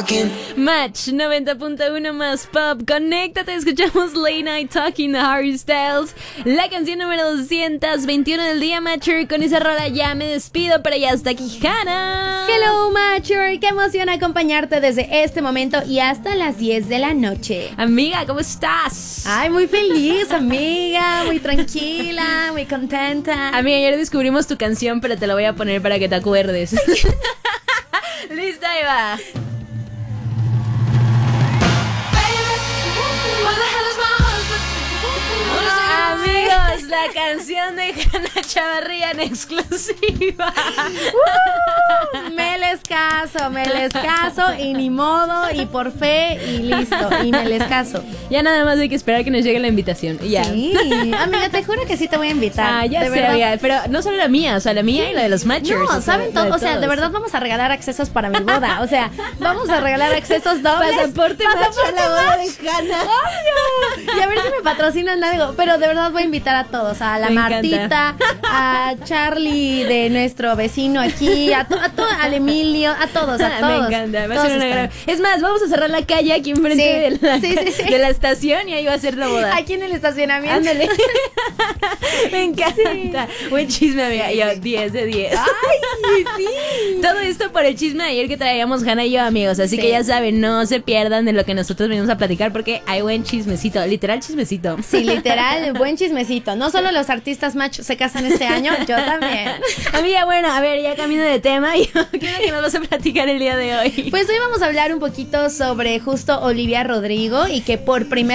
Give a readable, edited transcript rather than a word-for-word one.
Match 90.1 más pop. Conéctate, escuchamos Late Night Talking de Harry Styles, la canción número 221 del día, Matcher. Con esa rola ya me despido, pero ya está aquí Hannah. Hello, Matcher. Qué emoción acompañarte desde este momento y hasta las 10 de la noche. Amiga, ¿cómo estás? Ay, muy feliz, amiga. Muy tranquila, muy contenta. Amiga, ayer descubrimos tu canción, pero te la voy a poner para que te acuerdes. Lista, ahí va. Amigos, la canción de Hannah Chavarría en exclusiva. Me les caso y ni modo y por fe y listo, y me les caso. Ya nada más hay que esperar que nos llegue la invitación y ya. Sí, amiga, te juro que sí te voy a invitar. Ah, ya sé, amiga, pero no solo la mía, o sea, la mía y la de los Matchers. No, saben todo, o sea, de verdad vamos a regalar accesos para mi boda, o sea, vamos a regalar accesos dobles. Pasaporte match a la boda de Hannah. Obvio. Y a ver si me patrocinan algo, pero de verdad voy a invitar a todos, a la Martita, a Charlie de nuestro vecino aquí, al Emilio, a todos. Me encanta, va a ser una gran... Es más, vamos a cerrar la calle aquí enfrente de la estación y ahí va a ser la boda. Aquí en el estacionamiento. Ándale. Me encanta. Buen chisme, amiga. Yo, 10 de 10. Ay, sí. Todo esto por el chisme de ayer que traíamos Hannah y yo, amigos. Así que ya saben, no se pierdan de lo que nosotros venimos a platicar porque hay buen chismecito, literal chismecito. Sí, literal, buen chismecito. No solo los artistas macho se casan este año, yo también. Amiga, bueno, a ver, ya camino de tema. Yo quiero que nos vas a platicar el día de hoy. Pues hoy vamos a hablar un poquito sobre justo Olivia Rodrigo y que por primera